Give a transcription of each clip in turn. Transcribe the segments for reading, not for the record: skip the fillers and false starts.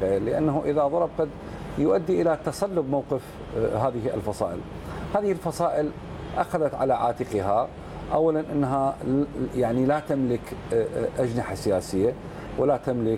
الحقيقة، لأنه إذا ضرب قد يؤدي إلى تصلب موقف هذه الفصائل. هذه الفصائل أخذت على عاتقها أولا أنها يعني لا تملك أجنحة سياسية، ولا تملك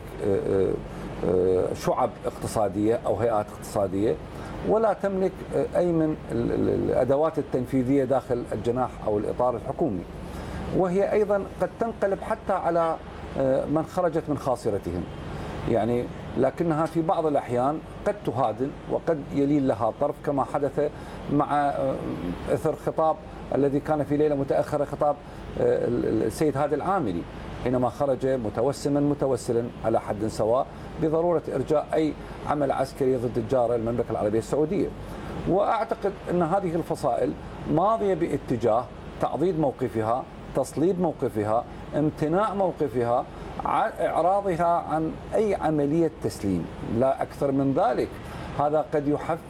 شعب اقتصادية أو هيئات اقتصادية، ولا تملك أي من الأدوات التنفيذية داخل الجناح أو الإطار الحكومي، وهي أيضا قد تنقلب حتى على من خرجت من خاصرتهم، يعني لكنها في بعض الأحيان قد تهادن وقد يلين لها طرف، كما حدث مع إثر خطاب الذي كان في ليلة متأخرة، خطاب السيد هادي العامري حينما خرج متوسلا على حد سواء بضرورة إرجاء أي عمل عسكري ضد الجارة المملكة العربية السعودية. وأعتقد أن هذه الفصائل ماضية باتجاه تعضيد موقفها، تصليب موقفها، امتناع موقفها، إعراضها عن أي عملية تسليم، لا أكثر من ذلك. هذا قد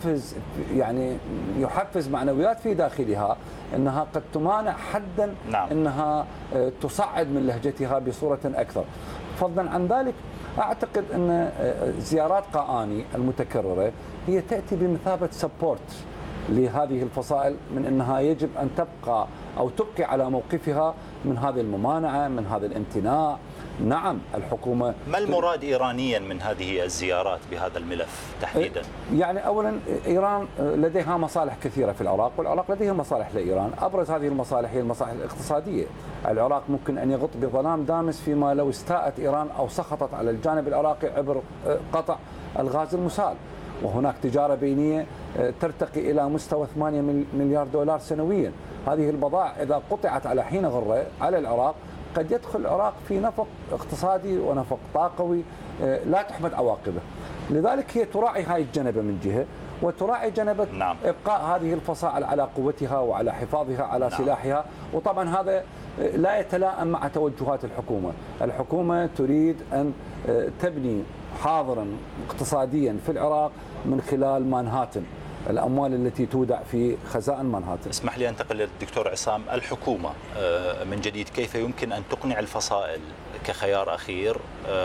يحفز معنويات في داخلها أنها قد تمانع حدا أنها تصعد من لهجتها بصورة أكثر. فضلا عن ذلك أعتقد أن زيارات قاآني المتكررة هي تأتي بمثابة سبورت لهذه الفصائل، من أنها يجب أن تبقى أو تبقي على موقفها من هذه الممانعة، من هذا الامتناع. نعم الحكومة، ما المراد إيرانيا من هذه الزيارات بهذا الملف تحديدا؟ يعني أولا إيران لديها مصالح كثيرة في العراق، والعراق لديها مصالح لإيران. أبرز هذه المصالح هي المصالح الاقتصادية. العراق ممكن أن يغط بظلام دامس فيما لو استاءت إيران أو سخطت على الجانب العراقي عبر قطع الغاز المسال، وهناك تجارة بينية ترتقي إلى مستوى 8 مليار دولار سنويا. هذه البضائع إذا قطعت على حين غرة على العراق قد يدخل العراق في نفق اقتصادي ونفق طاقوي لا تحمد عواقبه. لذلك هي تراعي هاي الجنبة من جهة، وتراعي جنبة إبقاء هذه الفصائل على قوتها وعلى حفاظها على سلاحها. وطبعا هذا لا يتلائم مع توجهات الحكومة. الحكومة تريد أن تبني حاضرا اقتصاديا في العراق من خلال مانهاتن، الأموال التي تودع في خزائن مانهاتن. اسمح لي أنتقل للدكتور عصام. الحكومة من جديد كيف يمكن أن تقنع الفصائل كخيار أخير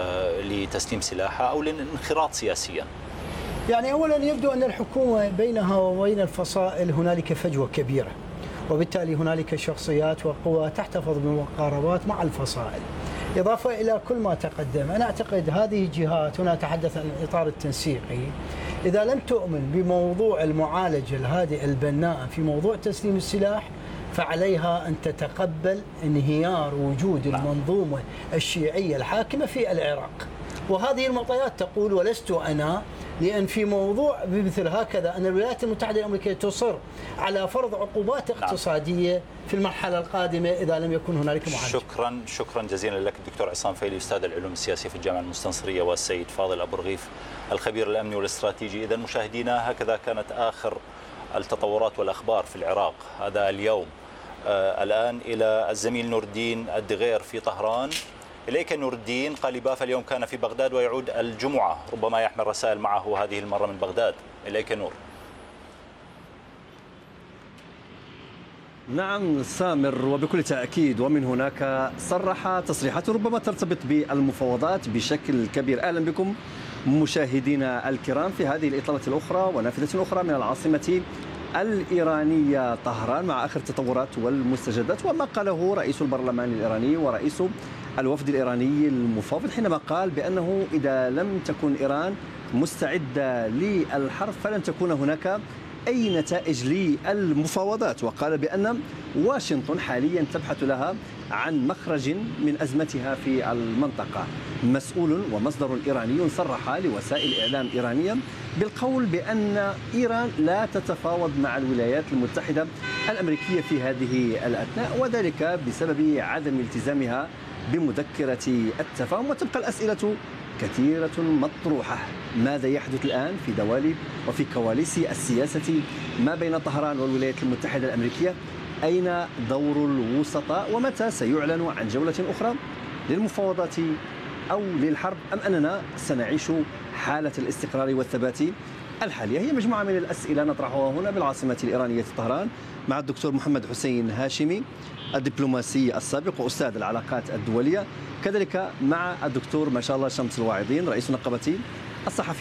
لتسليم سلاحها أو للانخراط سياسيا؟ يعني أولا يبدو أن الحكومة بينها وبين الفصائل هنالك فجوة كبيرة، وبالتالي هنالك شخصيات وقوى تحتفظ بمقاربات مع الفصائل. إضافة إلى كل ما تقدم، أنا أعتقد هذه الجهات، هنا أتحدث عن الإطار التنسيقي، إذا لم تؤمن بموضوع المعالجة الهادئة البناء في موضوع تسليم السلاح، فعليها أن تتقبل انهيار وجود المنظومة الشيعية الحاكمة في العراق. وهذه المعطيات تقول، ولست أنا، لأن في موضوع مثل هكذا أن الولايات المتحدة الأمريكية تصر على فرض عقوبات اقتصادية في المرحلة القادمة إذا لم يكن هنالك معالجة. شكرا جزيلا لك الدكتور عصام فيلي، أستاذ العلوم السياسية في الجامعة المستنصرية، والسيد فاضل أبو رغيف الخبير الأمني والاستراتيجي. إذا مشاهدينا هكذا كانت آخر التطورات والأخبار في العراق هذا اليوم. الآن إلى الزميل نور الدين الدغير في طهران. إليك نور الدين. قالباف اليوم كان في بغداد ويعود الجمعة، ربما يحمل رسائل معه هذه المرة من بغداد. إليك نور. نعم سامر، وبكل تأكيد، ومن هناك صرح تصريحات ربما ترتبط بالمفاوضات بشكل كبير. أهلا بكم مشاهدينا الكرام في هذه الإطلالة الأخرى ونافذة أخرى من العاصمة الإيرانية طهران، مع آخر التطورات والمستجدات وما قاله رئيس البرلمان الإيراني ورئيس الوفد الإيراني المفاوض، حينما قال بأنه إذا لم تكن إيران مستعدة للحرب فلن تكون هناك أي نتائج للمفاوضات. وقال بأن واشنطن حاليا تبحث لها عن مخرج من أزمتها في المنطقة. مسؤول ومصدر إيراني صرح لوسائل إعلام إيرانية بالقول بأن إيران لا تتفاوض مع الولايات المتحدة الأمريكية في هذه الأثناء، وذلك بسبب عدم التزامها بمذكرة التفاهم. وتبقى الأسئلة كثيرة مطروحة. ماذا يحدث الآن في دوالي وفي كواليس السياسة ما بين طهران والولايات المتحدة الأمريكية؟ أين دور الوسطاء؟ ومتى سيعلن عن جولة أخرى للمفاوضات أو للحرب، أم أننا سنعيش حالة الاستقرار والثبات الحالية؟ هي مجموعة من الأسئلة نطرحها هنا بالعاصمة الإيرانية طهران مع الدكتور محمد حسين هاشمي، الدبلوماسي السابق وأستاذ العلاقات الدولية، كذلك مع الدكتور ما شاء الله شمس الواعظين رئيس نقابة الصحفيين.